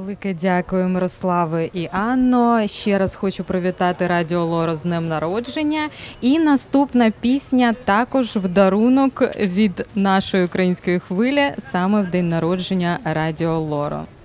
Велике дякую, Мирославе і Анно. Ще раз хочу привітати Радіо Лоро з днем народження. І наступна пісня також в дарунок від нашої української хвилі саме в день народження Радіо Лоро.